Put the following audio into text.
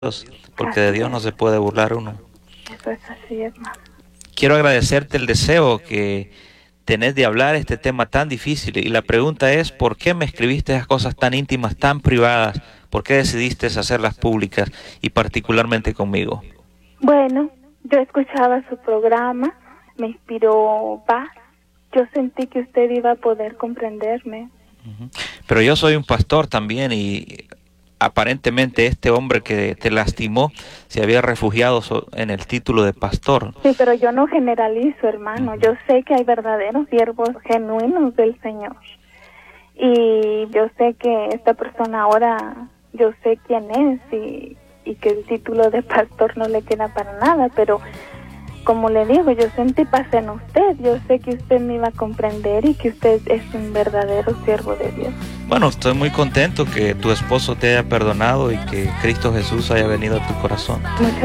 porque de Dios no se puede burlar uno. Eso es así, hermano. Quiero agradecerte el deseo que tenés de hablar este tema tan difícil, y la pregunta es, ¿por qué me escribiste esas cosas tan íntimas, tan privadas? ¿Por qué decidiste hacerlas públicas y particularmente conmigo? Bueno, yo escuchaba su programa, me inspiró paz. Yo sentí que usted iba a poder comprenderme. Pero yo soy un pastor también, y aparentemente este hombre que te lastimó se había refugiado en el título de pastor. Sí, pero yo no generalizo, hermano. Yo sé que hay verdaderos siervos genuinos del Señor. Y yo sé que esta persona ahora, yo sé quién es y que el título de pastor no le queda para nada, pero como le digo, yo sentí paz en usted. Yo sé que usted me iba a comprender y que usted es un verdadero siervo de Dios. Bueno, estoy muy contento que tu esposo te haya perdonado y que Cristo Jesús haya venido a tu corazón. Muchas